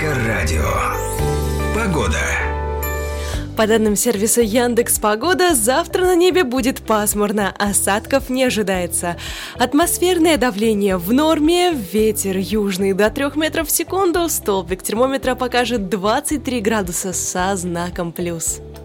Эльдо.радио. Погода. По данным сервиса Яндекс.Погода, завтра на небе будет пасмурно, осадков не ожидается. Атмосферное давление в норме, ветер южный до 3 метров в секунду, столбик термометра покажет 23 градуса со знаком плюс.